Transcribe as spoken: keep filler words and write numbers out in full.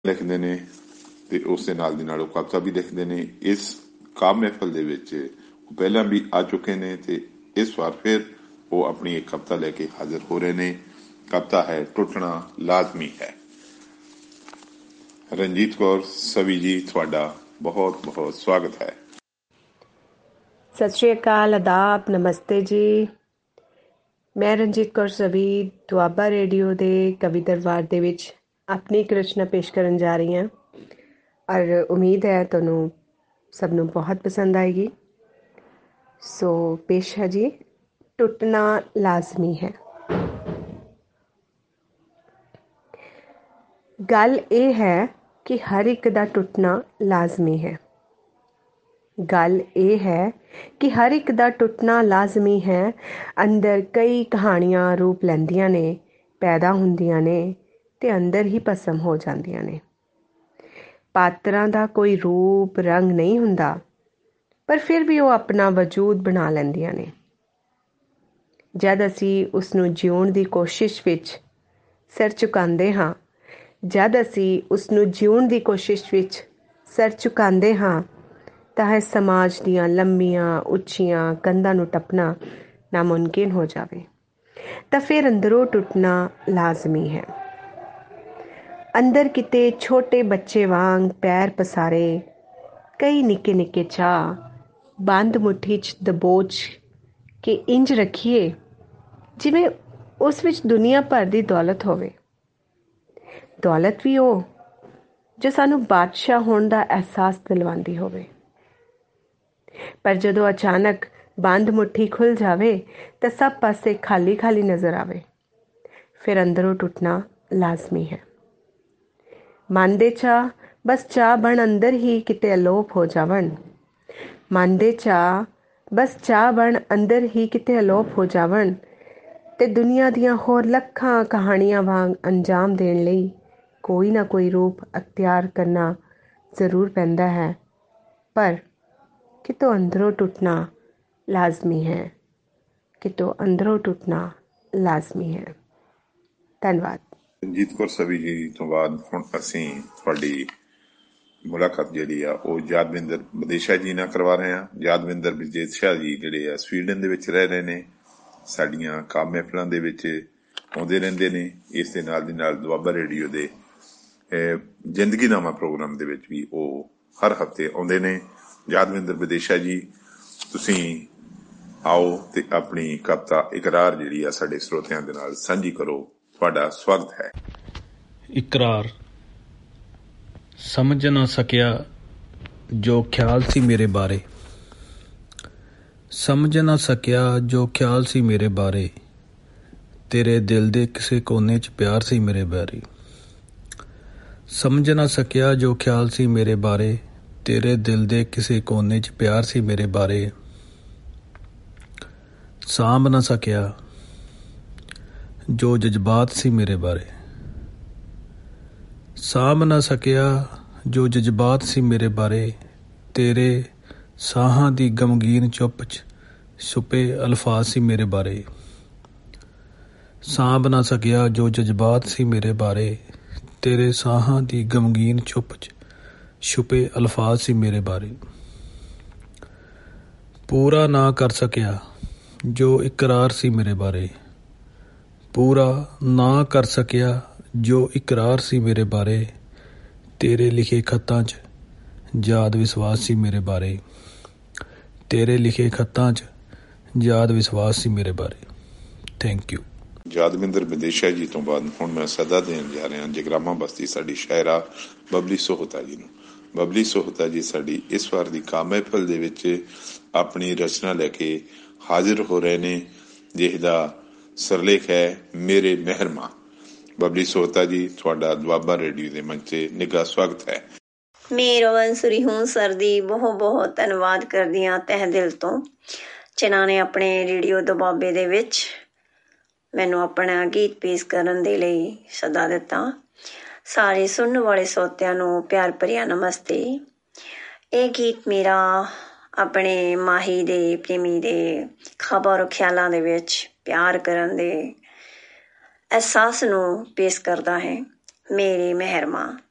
ਲਿਖਦੇ ਨੇ ਤੇ ਉਸ ਦੇ ਨਾਲ ਦੀ ਨਾਲ ਉਹ ਕਵਿਤਾ ਵੀ ਲਿਖਦੇ ਨੇ। ਇਸ ਕਾਵਿ ਮਹਿਫਲ ਦੇ ਵਿੱਚ ਉਹ ਪਹਿਲਾਂ ਵੀ ਆ ਚੁੱਕੇ ਨੇ ਤੇ ਇਸ ਵਾਰ ਫਿਰ ਉਹ ਆਪਣੀ ਇੱਕ ਕਵਿਤਾ ਲੈ ਕੇ ਹਾਜ਼ਰ ਹੋ ਰਹੇ ਨੇ। ਕਵਿਤਾ ਹੈ ਟੁੱਟਣਾ ਲਾਜ਼ਮੀ ਹੈ। ਰਣਜੀਤ ਕੌਰ ਸਵੀ ਜੀ, ਤੁਹਾਡਾ ਬਹੁਤ ਬਹੁਤ ਸਵਾਗਤ ਹੈ। ਸਤਿ ਸ਼੍ਰੀ ਅਕਾਲ, ਆਦਾਬ, ਨਮਸਤੇ ਜੀ। ਮੈਂ ਰਣਜੀਤ ਕੌਰ ਸਵੀ ਦੁਆਬਾ ਰੇਡੀਓ ਦੇ ਕਵੀ ਦਰਬਾਰ ਦੇ ਵਿੱਚ ਆਪਣੀ ਇੱਕ ਰਚਨਾ ਪੇਸ਼ ਕਰਨ ਜਾ ਰਹੀ ਹਾਂ ਔਰ ਉਮੀਦ ਹੈ ਤੁਹਾਨੂੰ ਸਭ ਨੂੰ ਬਹੁਤ ਪਸੰਦ ਆਏਗੀ। ਸੋ ਪੇਸ਼ ਹੈ ਜੀ, ਟੁੱਟਣਾ ਲਾਜ਼ਮੀ ਹੈ। ਗੱਲ ਇਹ ਹੈ ਕਿ ਹਰ ਇੱਕ ਦਾ ਟੁੱਟਣਾ ਲਾਜ਼ਮੀ ਹੈ। ਗੱਲ ਇਹ ਹੈ ਕਿ ਹਰ ਇੱਕ ਦਾ ਟੁੱਟਣਾ ਲਾਜ਼ਮੀ ਹੈ। ਅੰਦਰ ਕਈ ਕਹਾਣੀਆਂ ਰੂਪ ਲੈਂਦੀਆਂ ਨੇ, ਪੈਦਾ ਹੁੰਦੀਆਂ ਨੇ ਤੇ ਅੰਦਰ ਹੀ ਭਸਮ ਹੋ ਜਾਂਦੀਆਂ ਨੇ। ਪਾਤਰਾਂ ਦਾ ਕੋਈ ਰੂਪ ਰੰਗ ਨਹੀਂ ਹੁੰਦਾ, ਪਰ ਫਿਰ ਵੀ ਉਹ ਆਪਣਾ ਵਜੂਦ ਬਣਾ ਲੈਂਦੀਆਂ ਨੇ। ਜਦ ਅਸੀਂ ਉਸ ਨੂੰ ਜਿਉਣ ਦੀ ਕੋਸ਼ਿਸ਼ ਵਿੱਚ ਸਿਰ ਝੁਕਾਉਂਦੇ ਹਾਂ ਜਦ ਅਸੀਂ ਉਸ ਨੂੰ ਜਿਉਣ ਦੀ ਕੋਸ਼ਿਸ਼ ਵਿੱਚ ਸਿਰ ਝੁਕਾਉਂਦੇ ਹਾਂ ਤਾਂ ਇਸ ਸਮਾਜ ਦੀਆਂ ਲੰਮੀਆਂ ਉੱਚੀਆਂ ਕੰਧਾਂ ਨੂੰ ਟੱਪਣਾ ਨਾਮੁਮਕਿਨ ਹੋ ਜਾਵੇ ਤਾਂ ਫਿਰ ਅੰਦਰੋਂ ਟੁੱਟਣਾ ਲਾਜ਼ਮੀ ਹੈ। ਅੰਦਰ ਕਿਤੇ ਛੋਟੇ ਬੱਚੇ ਵਾਂਗ ਪੈਰ ਪਸਾਰੇ ਕਈ ਨਿੱਕੇ ਨਿੱਕੇ ਚਾਅ ਬੰਦ ਮੁੱਠੀ 'ਚ ਦਬੋਚ ਕੇ ਇੰਜ ਰੱਖੀਏ ਜਿਵੇਂ ਉਸ ਵਿੱਚ ਦੁਨੀਆ ਭਰ ਦੀ ਦੌਲਤ ਹੋਵੇ। ਦੌਲਤ ਵੀ ਉਹ ਜੋ ਸਾਨੂੰ ਬਾਦਸ਼ਾਹ ਹੋਣ ਦਾ ਅਹਿਸਾਸ ਦਿਲਵਾਉਂਦੀ ਹੋਵੇ। ਪਰ ਜਦੋਂ ਅਚਾਨਕ ਬੰਦ ਮੁੱਠੀ ਖੁੱਲ੍ਹ ਜਾਵੇ ਤਾਂ ਸਭ ਪਾਸੇ ਖਾਲੀ ਖਾਲੀ ਨਜ਼ਰ ਆਵੇ, ਫਿਰ ਅੰਦਰੋਂ ਟੁੱਟਣਾ ਲਾਜ਼ਮੀ ਹੈ। ਮਨ ਦੇ ਚਾਅ ਬਸ ਚਾਅ ਬਣ ਅੰਦਰ ਹੀ ਕਿਤੇ ਅਲੋਪ ਹੋ ਜਾਵਣ ਮਨ ਦੇ ਚਾਅ ਬਸ ਚਾਅ ਬਣ ਅੰਦਰ ਹੀ ਕਿਤੇ ਅਲੋਪ ਹੋ ਜਾਵਣ ਤੇ ਦੁਨੀਆ ਦੀਆਂ ਹੋਰ ਲੱਖਾਂ ਕਹਾਣੀਆਂ ਵਾਂਗ ਅੰਜਾਮ ਦੇਣ ਲਈ ਕੋਈ ਨਾ ਕੋਈ ਰੂਪ ਅਖਤਿਆਰ ਕਰਨਾ ਜ਼ਰੂਰ ਪੈਂਦਾ ਹੈ। ਪਰ ਕਿਤੋਂ ਅੰਦਰੋਂ ਟੁੱਟਣਾ ਲਾਜ਼ਮੀ ਹੈ। ਕਿਤੋਂ ਅੰਦਰੋਂ ਟੁੱਟਣਾ ਲਾਜ਼ਮੀ ਹੈ। ਧੰਨਵਾਦ। ਰਣਜੀਤ ਕੌਰ ਸਵੀ ਜੀ ਤੋਂ ਬਾਅਦ ਹੁਣ ਅਸੀਂ ਤੁਹਾਡੀ ਮੁਲਾਕਾਤ ਜਿਹੜੀ ਆ ਉਹ ਯਾਦਵਿੰਦਰ ਵਿਦੇਸ਼ਾ ਜੀ ਨਾਲ ਕਰਵਾ ਰਹੇ ਹਾਂ। ਯਾਦਵਿੰਦਰ ਵਿਦੇਸ਼ਾ ਜੀ ਜਿਹੜੇ ਆ ਸਵੀਡਨ ਦੇ ਵਿੱਚ ਰਹਿ ਰਹੇ ਨੇ, ਸਾਡੀਆਂ ਕਾਵਿ ਮਹਿਫਲਾਂ ਦੇ ਵਿੱਚ ਆਉਂਦੇ ਰਹਿੰਦੇ ਨੇ। ਇਸ ਦੇ ਨਾਲ ਦੀ ਨਾਲ ਦੁਆਬਾ ਰੇਡੀਓ ਦੇ ਜ਼ਿੰਦਗੀਨਾਮਾ ਪ੍ਰੋਗਰਾਮ ਦੇ ਵਿੱਚ ਵੀ ਉਹ ਹਰ ਹਫ਼ਤੇ ਆਉਂਦੇ ਨੇ। ਯਾਦਵਿੰਦਰ ਵਿਦੇਸ਼ਾ ਜੀ, ਤੁਸੀਂ ਆਓ ਤੇ ਆਪਣੀ ਕਵਿਤਾ ਇਕਰਾਰ ਜਿਹੜੀ ਆ ਸਾਡੇ ਸਰੋਤਿਆਂ ਦੇ ਨਾਲ ਸਾਂਝੀ ਕਰੋ। ਤੁਹਾਡਾ ਸਵਾਗਤ ਹੈ। ਇਕਰਾਰ। ਸਮਝ ਨਾ ਸਕਿਆ ਜੋ ਖਿਆਲ ਸੀ ਮੇਰੇ ਬਾਰੇ, ਸਮਝ ਨਾ ਸਕਿਆ ਜੋ ਖਿਆਲ ਸੀ ਮੇਰੇ ਬਾਰੇ, ਤੇਰੇ ਦਿਲ ਦੇ ਕਿਸੇ ਕੋਨੇ 'ਚ ਪਿਆਰ ਸੀ ਮੇਰੇ ਬਾਰੇ। ਸਮਝ ਨਾ ਸਕਿਆ ਜੋ ਖਿਆਲ ਸੀ ਮੇਰੇ ਬਾਰੇ, ਤੇਰੇ ਦਿਲ ਦੇ ਕਿਸੇ ਕੋਨੇ 'ਚ ਪਿਆਰ ਸੀ ਮੇਰੇ ਬਾਰੇ। ਸਾਂਭ ਨਾ ਸਕਿਆ ਜੋ ਜਜ਼ਬਾਤ ਸੀ ਮੇਰੇ ਬਾਰੇ, ਸਾਂਭ ਨਾ ਸਕਿਆ ਜੋ ਜਜ਼ਬਾਤ ਸੀ ਮੇਰੇ ਬਾਰੇ, ਤੇਰੇ ਸਾਹਾਂ ਦੀ ਗਮਗੀਨ ਚੁੱਪ 'ਚ ਛੁਪੇ ਅਲਫਾਜ਼ ਸੀ ਮੇਰੇ ਬਾਰੇ। ਸਾਂਭ ਨਾ ਸਕਿਆ ਜੋ ਜਜ਼ਬਾਤ ਸੀ ਮੇਰੇ ਬਾਰੇ, ਤੇਰੇ ਸਾਹਾਂ ਦੀ ਗਮਗੀਨ ਚੁੱਪ 'ਚ ਛੁਪੇ ਅਲਫਾਜ਼ ਸੀ ਮੇਰੇ ਬਾਰੇ। ਪੂਰਾ ਨਾ ਕਰ ਸਕਿਆ ਜੋ ਇਕਰਾਰ ਸੀ ਮੇਰੇ ਬਾਰੇ, ਪੂਰਾ ਨਾ ਕਰ ਸਕਿਆ ਜੋ ਇਕਰਾਰ ਸੀ ਮੇਰੇ ਬਾਰੇ, ਤੇਰੇ ਲਿਖੇ ਖੱਤਾਂ 'ਚ ਯਾਦ ਵਿਸ਼ਵਾਸ ਸੀ ਮੇਰੇ ਬਾਰੇ, ਤੇਰੇ ਲਿਖੇ ਖੱਤਾਂ 'ਚ ਯਾਦ ਵਿਸ਼ਵਾਸ ਸੀ ਮੇਰੇ ਬਾਰੇ। Thank you. ਯਾਦਵਿੰਦਰ ਵਿਦੇਸ਼ਾ ਜੀ ਤੋਂ ਬਾਅਦ ਹੁਣ ਮੈਂ ਸਦਾ ਦੇਣ ਜਾ ਰਿਹਾ ਜਗਰਾਮਾ ਬਸਤੀ ਸਾਡੀ ਸ਼ਾਇਰਾ ਬਬਲੀ ਸੋਹਤਾ ਜੀ ਨੂੰ। ਬਬਲੀ ਸੋਹਤਾ ਜੀ ਸਾਡੀ ਇਸ ਵਾਰ ਦੀ ਕਾਵਿ ਮਹਿਫਲ ਦੇ ਵਿੱਚ ਆਪਣੀ ਰਚਨਾ ਲੈ ਕੇ ਹਾਜ਼ਰ ਹੋ ਰਹੇ ਨੇ, ਜਿਹਦਾ ਸਿਰਲੇਖ ਹੈ ਮੇਰੇ ਮਹਿਰਮਾ। ਬਬਲੀ ਸੋਹਤਾ ਜੀ, ਤੁਹਾਡਾ ਦੁਆਬਾ ਰੇਡੀਓ ਦੇ ਮੰਚ 'ਤੇ ਨਿੱਘਾ ਸਵਾਗਤ ਹੈ। ਮੇਰਾ ਵੰਸੁਰੀ ਹੂੰ ਸਰ ਦੀ ਬਹੁਤ ਬਹੁਤ ਧੰਨਵਾਦ ਕਰਦੀ ਹਾਂ ਤਹਿ ਦਿਲ ਤੋਂ, ਜਿਨ੍ਹਾਂ ਨੇ ਆਪਣੇ ਰੇਡੀਓ ਦੁਆਬੇ ਦੇ ਵਿੱਚ ਮੈਨੂੰ ਆਪਣਾ ਗੀਤ ਪੇਸ਼ ਕਰਨ ਦੇ ਲਈ ਸੱਦਾ ਦਿੱਤਾ। ਸਾਰੇ ਸੁਣਨ ਵਾਲੇ ਸਰੋਤਿਆਂ ਨੂੰ ਪਿਆਰ ਭਰਿਆ ਨਮਸਤੇ। ਇਹ ਗੀਤ ਮੇਰਾ ਆਪਣੇ ਮਾਹੀ ਦੇ ਪ੍ਰੇਮੀ ਦੇ ਖ਼ਬਰ ਖਿਆਲਾਂ ਦੇ ਵਿੱਚ ਪਿਆਰ ਕਰਨ ਦੇ ਅਹਿਸਾਸ ਨੂੰ ਪੇਸ਼ ਕਰਦਾ ਹੈ। ਮੇਰੇ ਮਹਿਰਮਾ।